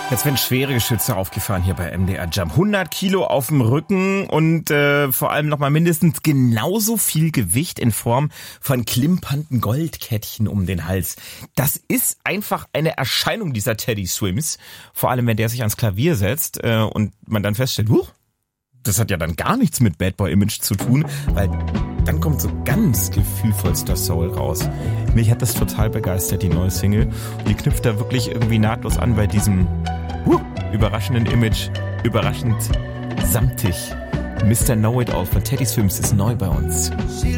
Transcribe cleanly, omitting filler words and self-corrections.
Jetzt werden schwere Geschütze aufgefahren hier bei MDR Jump. 100 Kilo auf dem Rücken und vor allem nochmal mindestens genauso viel Gewicht in Form von klimpernden Goldkettchen um den Hals. Das ist einfach eine Erscheinung dieser Teddy Swims. Vor allem, wenn der sich ans Klavier setzt und man dann feststellt, das hat ja dann gar nichts mit Bad Boy Image zu tun, weil dann kommt so ganz gefühlvollster Soul raus. Mich hat das total begeistert, die neue Single. Und die knüpft da wirklich irgendwie nahtlos an bei diesem überraschenden Image. Überraschend samtig. Mr. Know-It-All von Teddy Swims ist neu bei uns.